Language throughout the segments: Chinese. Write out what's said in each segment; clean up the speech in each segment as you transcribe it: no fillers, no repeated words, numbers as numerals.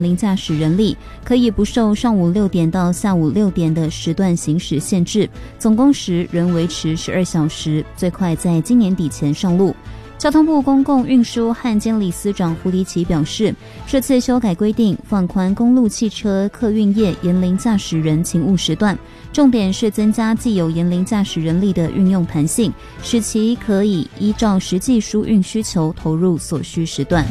零驾驶人力，可以不受上午6点到下午6点的时段行驶限制，总工时仍维持12小时，最快在今年底前上路。交通部公共运输和监理司长胡迪奇表示，这次修改规定，放宽公路汽车客运业严龄驾驶人勤务时段，重点是增加既有严龄驾驶人力的运用弹性，使其可以依照实际疏运需求投入所需时段。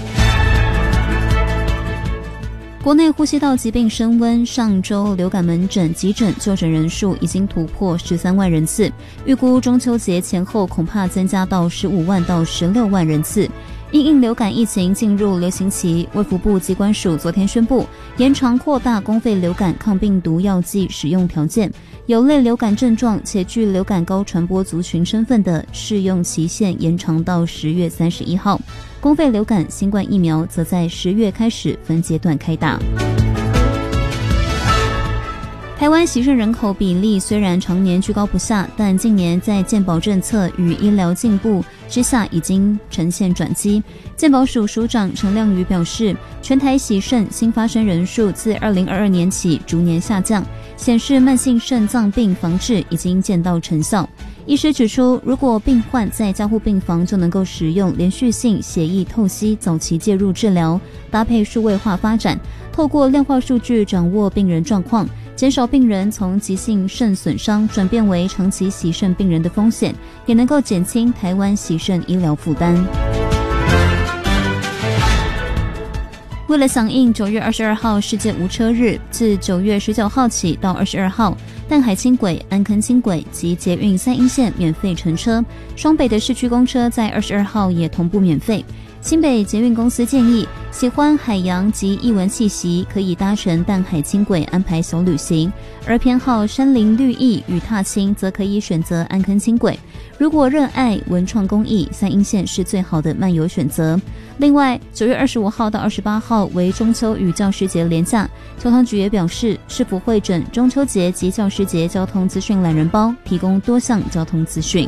国内呼吸道疾病升温，上周流感门诊、急诊就诊人数已经突破13万人次，预估中秋节前后恐怕增加到15万到16万人次。因应流感疫情进入流行期，卫福部疾管署昨天宣布，延长扩大公费流感抗病毒药剂使用条件，有类流感症状且具流感高传播族群身份的，适用期限延长到10月31号。公费流感新冠疫苗则在10月开始分阶段开打。台湾洗肾人口比例虽然常年居高不下，但近年在健保政策与医疗进步之下已经呈现转机。健保署署长陈亮宇表示，全台洗肾新发生人数自2022年起逐年下降，显示慢性肾脏病防治已经见到成效。医师指出，如果病患在加护病房就能够使用连续性血液透析早期介入治疗，搭配数位化发展，透过量化数据掌握病人状况，减少病人从急性肾损伤转变为长期洗肾病人的风险，也能够减轻台湾洗肾医疗负担。为了响应9月22号世界无车日，自9月19号起到22号，淡海轻轨、安坑轻轨及捷运3鶯线免费乘车，双北的市区公车在22号也同步免费。新北捷运公司建议，喜欢海洋及艺文气息可以搭乘淡海轻轨安排小旅行，而偏好山林绿意与踏青则可以选择安坑轻轨。如果热爱文创工艺，3鶯线是最好的漫游选择。另外，9月25号到28号为中秋与教师节连假，交通局也表示，市府会诊中秋节及教师节交通资讯懒人包，提供多项交通资讯。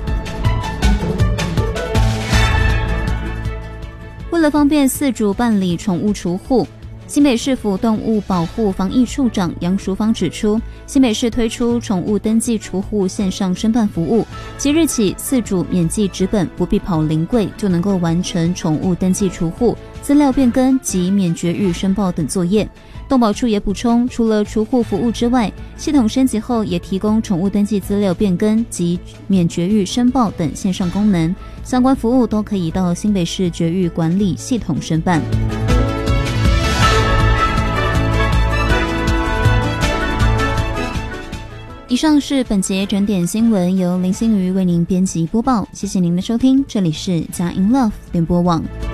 为了方便饲主办理宠物除户，新北市府动物保护防疫处长杨淑芳指出，新北市推出宠物登记除户线上申办服务，即日起饲主免寄纸本，不必跑临柜就能够完成宠物登记除户、资料变更及免绝育申报等作业。动保处也补充，除了除户服务之外，系统升级后也提供宠物登记资料变更及免绝育申报等线上功能，相关服务都可以到新北市绝育管理系统申办。以上是本节整点新闻，由林心瑜为您编辑播报，谢谢您的收听，这里是佳音 Love 联播网。